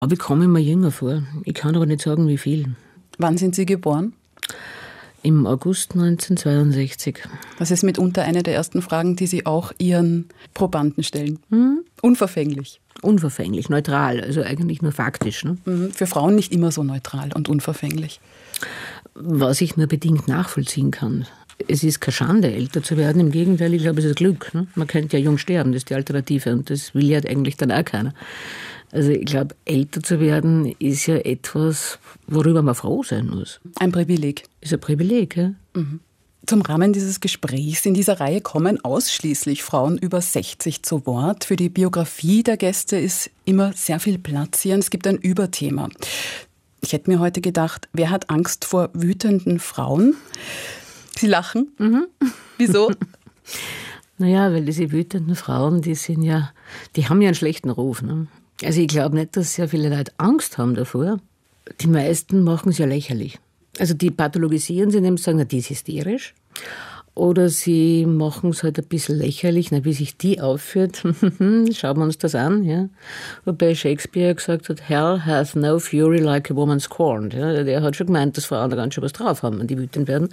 Aber ich komme mir jünger vor. Ich kann aber nicht sagen, wie viel. Wann sind Sie geboren? Im August 1962. Das ist mitunter eine der ersten Fragen, die Sie auch Ihren Probanden stellen. Unverfänglich. Unverfänglich, neutral, also eigentlich nur faktisch. Ne? Für Frauen nicht immer so neutral und unverfänglich. Was ich nur bedingt nachvollziehen kann. Es ist keine Schande, älter zu werden. Im Gegenteil, ich glaube, es ist ein Glück. Ne? Man könnte ja jung sterben, das ist die Alternative. Und das will ja eigentlich dann auch keiner. Also ich glaube, älter zu werden ist ja etwas, worüber man froh sein muss. Ein Privileg. Ist ein Privileg, ja. Zum Rahmen dieses Gesprächs in dieser Reihe kommen ausschließlich Frauen über 60 zu Wort. Für die Biografie der Gäste ist immer sehr viel Platz hier. Und es gibt ein Überthema. Ich hätte mir heute gedacht, wer hat Angst vor wütenden Frauen? Sie lachen. Wieso? Naja, weil diese wütenden Frauen, die haben ja einen schlechten Ruf. Ne? Also ich glaube nicht, dass sehr viele Leute Angst haben davor. Die meisten machen es ja lächerlich. Also die pathologisieren sie, indem sie sagen, na, die ist hysterisch. Oder sie machen es halt ein bisschen lächerlich, wie sich die aufführt. Schauen wir uns das an. Ja. Wobei Shakespeare gesagt hat, Hell hath no fury like a woman scorned. Ja, der hat schon gemeint, dass Frauen da ganz schön was drauf haben, wenn die wütend werden.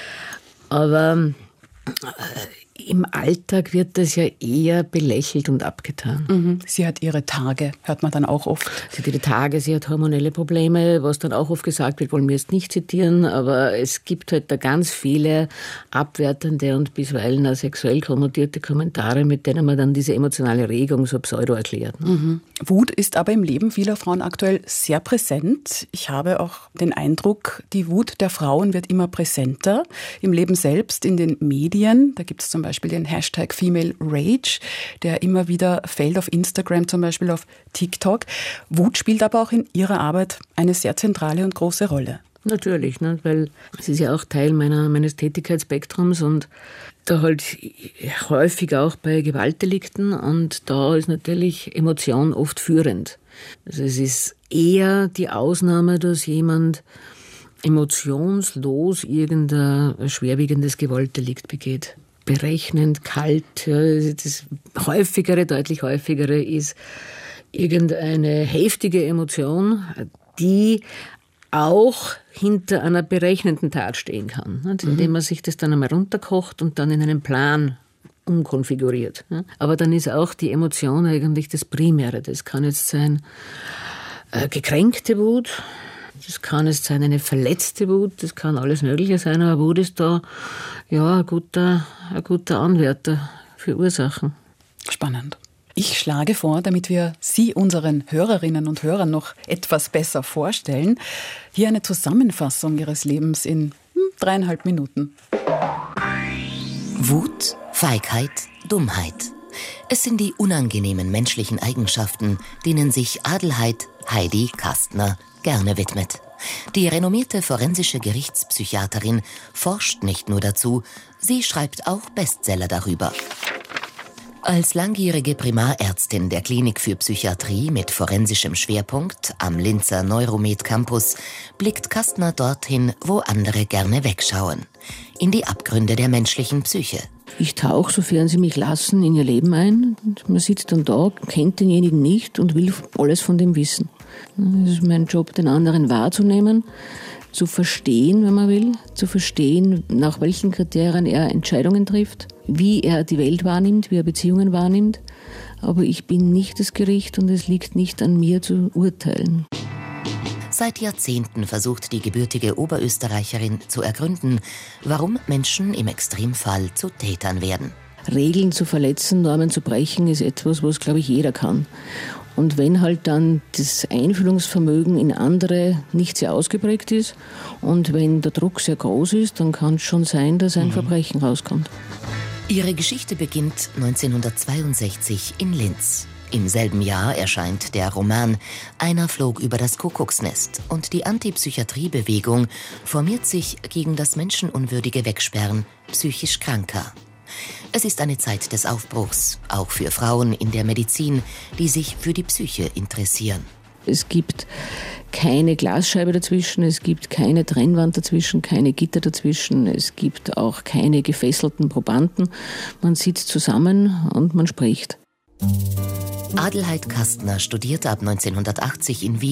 Aber im Alltag wird das ja eher belächelt und abgetan. Sie hat ihre Tage, hört man dann auch oft. Sie hat ihre Tage, sie hat hormonelle Probleme, was dann auch oft gesagt wird, wollen wir jetzt nicht zitieren, aber es gibt halt da ganz viele abwertende und bisweilen auch sexuell konnotierte Kommentare, mit denen man dann diese emotionale Regung so pseudo erklärt. Wut ist aber im Leben vieler Frauen aktuell sehr präsent. Ich habe auch den Eindruck, die Wut der Frauen wird immer präsenter. Im Leben selbst, in den Medien, da gibt es zum Beispiel den Hashtag Female Rage, der immer wieder fällt auf Instagram, zum Beispiel auf TikTok. Wut spielt aber auch in Ihrer Arbeit eine sehr zentrale und große Rolle. Natürlich, ne, weil es ist ja auch Teil meines Tätigkeitsspektrums und da halt häufig auch bei Gewaltdelikten und da ist natürlich Emotion oft führend. Also es ist eher die Ausnahme, dass jemand emotionslos irgendein schwerwiegendes Gewaltdelikt begeht. Berechnend, kalt, das häufigere, deutlich häufigere ist irgendeine heftige Emotion, die auch hinter einer berechnenden Tat stehen kann, indem man sich das dann einmal runterkocht und dann in einen Plan umkonfiguriert. Aber dann ist auch die Emotion eigentlich das Primäre. Das kann jetzt sein gekränkte Wut, das kann jetzt sein eine verletzte Wut, das kann alles Mögliche sein, aber Wut ist da ja ein guter Anwärter für Ursachen. Spannend. Ich schlage vor, damit wir Sie unseren Hörerinnen und Hörern noch etwas besser vorstellen, hier eine Zusammenfassung Ihres Lebens in 3,5 Minuten. Wut, Feigheit, Dummheit. Es sind die unangenehmen menschlichen Eigenschaften, denen sich Adelheid Heidi Kastner gerne widmet. Die renommierte forensische Gerichtspsychiaterin forscht nicht nur dazu, sie schreibt auch Bestseller darüber. Als langjährige Primarärztin der Klinik für Psychiatrie mit forensischem Schwerpunkt am Linzer Neuromed Campus blickt Kastner dorthin, wo andere gerne wegschauen. In die Abgründe der menschlichen Psyche. Ich tauche, sofern sie mich lassen, in ihr Leben ein. Und man sitzt dann da, kennt denjenigen nicht und will alles von dem wissen. Es ist mein Job, den anderen wahrzunehmen, zu verstehen, wenn man will, zu verstehen, nach welchen Kriterien er Entscheidungen trifft, wie er die Welt wahrnimmt, wie er Beziehungen wahrnimmt. Aber ich bin nicht das Gericht und es liegt nicht an mir zu urteilen. Seit Jahrzehnten versucht die gebürtige Oberösterreicherin zu ergründen, warum Menschen im Extremfall zu Tätern werden. Regeln zu verletzen, Normen zu brechen, ist etwas, was, glaube ich, jeder kann. Und wenn halt dann das Einfühlungsvermögen in andere nicht sehr ausgeprägt ist und wenn der Druck sehr groß ist, dann kann es schon sein, dass ein Verbrechen rauskommt. Ihre Geschichte beginnt 1962 in Linz. Im selben Jahr erscheint der Roman Einer flog über das Kuckucksnest und die Antipsychiatriebewegung formiert sich gegen das menschenunwürdige Wegsperren psychisch Kranker. Es ist eine Zeit des Aufbruchs, auch für Frauen in der Medizin, die sich für die Psyche interessieren. Es gibt keine Glasscheibe dazwischen, es gibt keine Trennwand dazwischen, keine Gitter dazwischen, es gibt auch keine gefesselten Probanden. Man sitzt zusammen und man spricht. Adelheid Kastner studierte ab 1980 in Wien